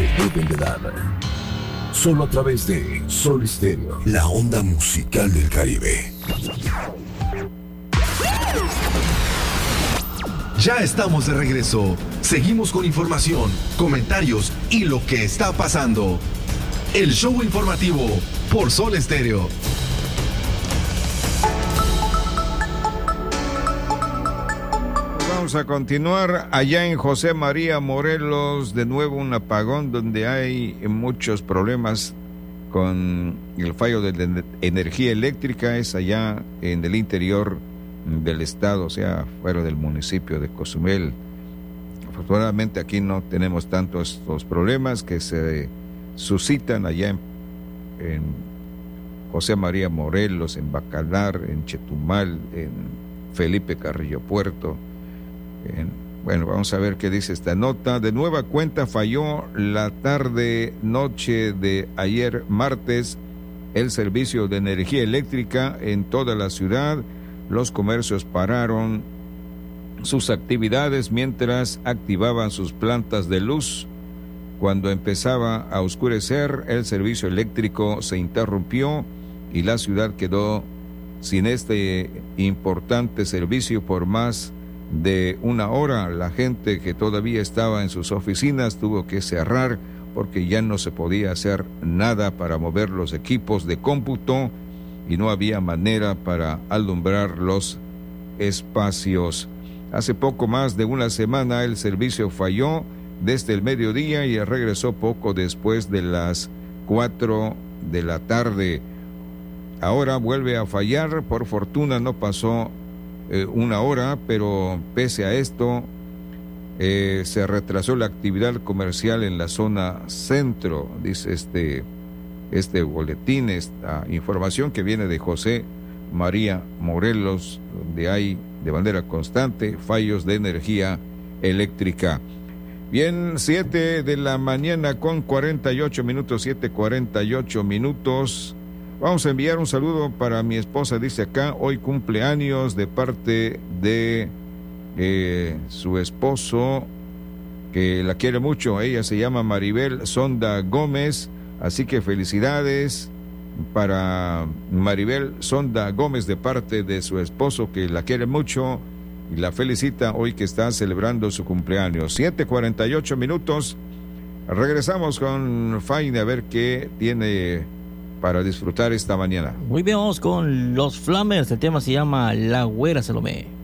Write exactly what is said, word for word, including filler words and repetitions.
se deben de dar. Solo a través de Sol Estéreo, la onda musical del Caribe. Ya estamos de regreso. Seguimos con información, comentarios y lo que está pasando. El show informativo por Sol Estéreo. Vamos a continuar allá en José María Morelos, de nuevo un apagón donde hay muchos problemas con el fallo de la energía eléctrica. Es allá en el interior del estado, o sea, fuera del municipio de Cozumel. Afortunadamente aquí no tenemos tantos estos problemas que se suscitan allá en, en José María Morelos, en Bacalar, en Chetumal, en Felipe Carrillo Puerto. En, bueno, vamos a ver qué dice esta nota. De nueva cuenta falló la tarde noche de ayer martes el servicio de energía eléctrica en toda la ciudad. Los comercios pararon sus actividades mientras activaban sus plantas de luz. Cuando empezaba a oscurecer, el servicio eléctrico se interrumpió y la ciudad quedó sin este importante servicio por más de una hora. La gente que todavía estaba en sus oficinas tuvo que cerrar porque ya no se podía hacer nada para mover los equipos de cómputo y no había manera para alumbrar los espacios. Hace poco más de una semana el servicio falló desde el mediodía y regresó poco después de las cuatro de la tarde. Ahora vuelve a fallar. Por fortuna no pasó eh, una hora, pero pese a esto eh, se retrasó la actividad comercial en la zona centro, dice este este boletín, esta información que viene de José María Morelos, donde hay de manera constante fallos de energía eléctrica. Bien, siete de la mañana con cuarenta y ocho minutos, siete cuarenta y ocho minutos. Vamos a enviar un saludo para mi esposa, dice acá, hoy cumpleaños de parte de eh, su esposo, que la quiere mucho. Ella se llama Maribel Sonda Gómez. Así que felicidades para Maribel Sonda Gómez de parte de su esposo, que la quiere mucho y la felicita hoy que está celebrando su cumpleaños. siete cuarenta y ocho minutos. Regresamos con Faine a ver qué tiene para disfrutar esta mañana. Muy bien, vamos con los Flamers. El tema se llama La Güera Salomé.